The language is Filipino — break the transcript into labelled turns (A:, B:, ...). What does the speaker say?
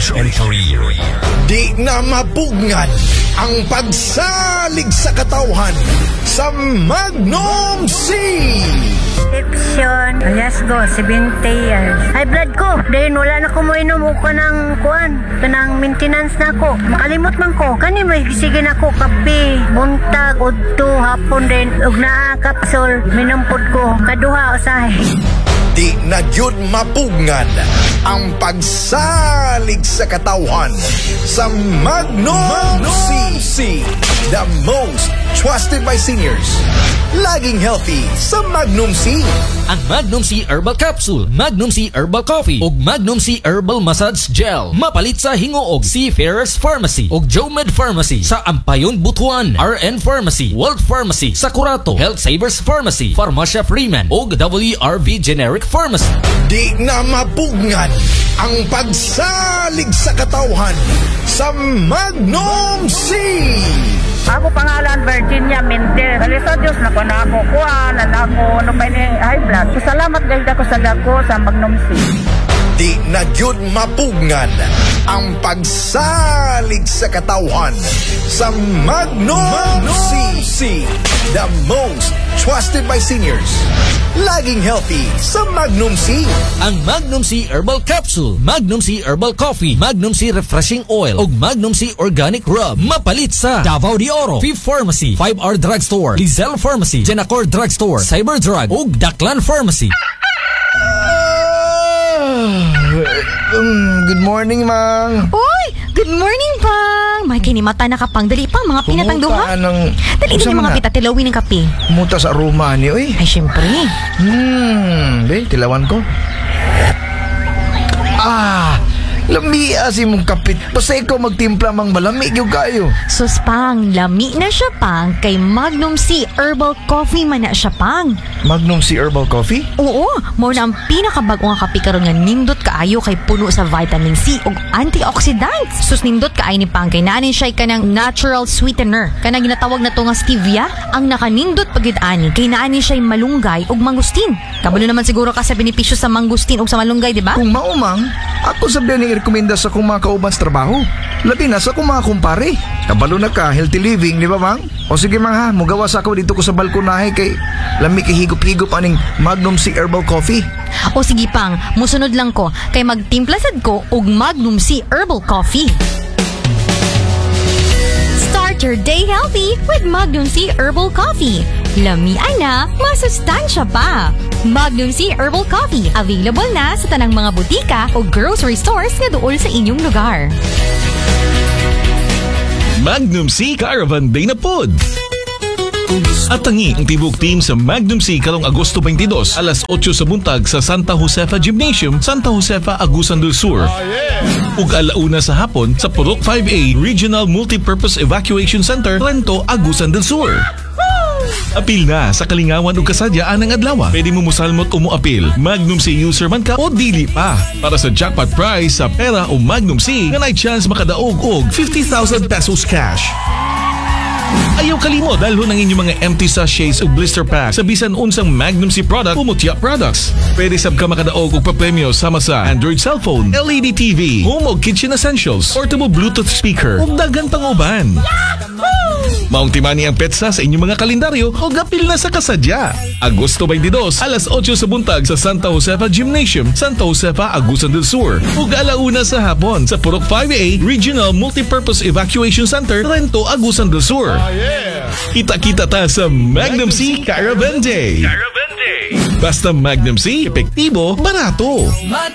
A: knowledge and career.
B: Di na mapugnan ang pagsalig sa katawhan sa Magnum C.
C: Section, alias go, 70 years. High blood ko. Dahil wala na ko mo inom ko ng kuan. Kanang maintenance na ko. Makalimot man ko. Kani may sige na ko kape. Buntag, udto, hapon din. Ug naa kapsul. Minumpod ko. Kaduha usahay.
B: Di na yun mapugnan ang pagsalig sa katawhan sa Magnum C. The most trusted by seniors. Laging healthy sa Magnum C.
D: Ang Magnum C Herbal Capsule, Magnum C Herbal Coffee, ug Magnum C Herbal Massage Gel. Mapalit sa Hingoog, Seafarers Pharmacy, ug Jomed Pharmacy, sa Ampayon, Butuan, RN Pharmacy, World Pharmacy, sa Curato, Health Savers Pharmacy, Pharmacia Freeman, ug WRV Generic Pharmacy.
B: Di na mapugnan ang pagsalig sa katawhan sa Magnum C.
C: Ako pangalan Virginia Mendez. Dali sa Diyos na ko na ako kuha, na ako ano pa ni high blood. Salamat guys ako sa dako sa Magnum C.
B: Di na yun mapugnan ang pagsalig sa katawhan sa Magnum C. The most trusted by seniors. Laging healthy sa Magnum C.
D: Ang Magnum C Herbal Capsule, Magnum C Herbal Coffee, Magnum C Refreshing Oil, ug Magnum C Organic Rub. Mapalit sa Davao de Oro, Fifth Pharmacy, 5R Drugstore, Lizelle Pharmacy, Genacor Drugstore, Cyberdrug, ug Daklan Pharmacy.
E: Good morning, Mang.
F: Uy! Good morning, Pang! May kinimata na kapang. Dali pang mga pinatangduha. Dali din yung mga pitatilawin ng kape.
E: Muta sa aroma ni, oy.
F: Ay, syempre.
E: Tilawan ko. Lamia si mong kapit. Basta ikaw magtimpla mang malamig yung kayo.
F: Sus, Pang, lami na siya, Pang. Kay Magnum C Herbal Coffee man na siya, Pang.
E: Magnum C Herbal Coffee?
F: Oo, mo na ang pinakabag-o nga kape karon nga nindot kaayo kay puno sa vitamin C ug antioxidants. Sus, nindot kaay ni Pang kay naanin siya kanang natural sweetener. Kanang ginatawag na to nga stevia. Ang nakanindot pagid ani kay naanin siya malunggay ug mangustin. Kabalo naman siguro ka sa benepisyo sa mangustin ug sa malunggay, di ba?
E: Kung maumang, ako sabihan ni rekomenda sa kong mga kauban sa trabaho. Labi na sa kong mga kumpare. Kabalo na ka, healthy living, di ba, Mang? O sige, Mang, ha, mugawas ako dito ko sa balkonahe kay lami kay higop-higop aning Magnum C Herbal Coffee.
F: O sige, Pang, musunod lang ko kay magtimplasad ko og Magnum C Herbal Coffee. Start your day healthy with Magnum C Herbal Coffee. Lamian na, masustansya pa. Magnum C Herbal Coffee, available na sa tanang mga butika o grocery stores nga duol sa inyong lugar.
A: Magnum C Caravan Day na pod. At tangi ang tibok team sa Magnum C karong Agosto 22, alas 8 sa buntag sa Santa Josefa Gymnasium, Santa Josefa, Agusan del Sur. Ug alauna sa hapon sa Purok 5A Regional Multipurpose Evacuation Center, Trento, Agusan del Sur. Apil na sa kalingawan o kasadyaan ng adlaw. Pwede mo musalmot o muapil. Magnum C user man ka o dili pa. Para sa jackpot prize sa pera o Magnum C, nga na chance makadaog og 50,000 pesos cash. Ayaw kalimo dalhon ang inyong mga empty sachets o blister pack sa bisan unsang Magnum C product o Mutya products. Pwede sab ka makadaog og papremyo sama sa Android cellphone, LED TV, home o kitchen essentials, portable Bluetooth speaker ug daghan pang uban. Maunti mani ang petsa sa inyong mga kalendaryo o gapil na sa kasadya. Agosto 22, alas 8 sa buntag sa Santa Josefa Gymnasium, Santa Josefa, Agusan del Sur. Ug alauna sa hapon sa Purok 5A Regional Multipurpose Evacuation Center, Trento, Agusan del Sur. Kita-kita ta sa Magnum C Caravan Day. Basta Magnum C, epektibo, barato.